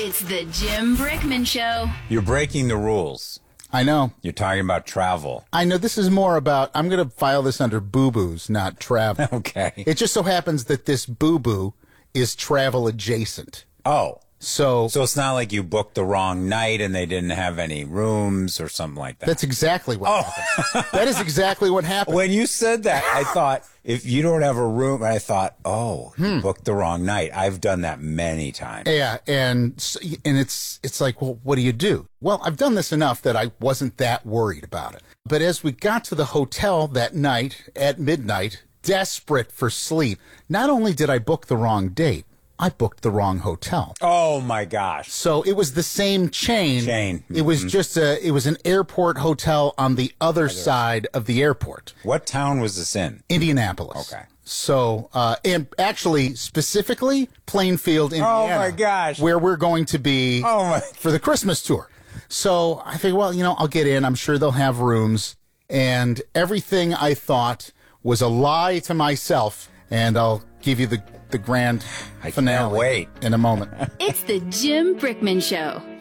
It's the Jim Brickman Show. You're breaking the rules. I know. You're talking about travel. I know this is more about, I'm going to file this under boo-boos, not travel. Okay. It just so happens that this boo-boo is travel adjacent. Oh. So it's not like you booked the wrong night and they didn't have any rooms or something like that. That's exactly what happened. That is exactly what happened. When you said that, I thought, if you don't have a room, I thought, you booked the wrong night. I've done that many times. Yeah, and it's like, well, what do you do? Well, I've done this enough that I wasn't that worried about it. But as we got to the hotel that night at midnight, desperate for sleep, not only did I book the wrong date, I booked the wrong hotel. Oh, my gosh. So it was the same chain. Mm-hmm. It was just it was an airport hotel on the other side of the airport. What town was this in? Indianapolis. Okay. So, and actually, specifically, Plainfield, Indiana. Oh, my gosh. Where we're going to be for the Christmas tour. So I think, well, I'll get in. I'm sure they'll have rooms. And everything I thought was a lie to myself. And I'll give you the grand finale can't wait. in a moment. It's the Jim Brickman Show.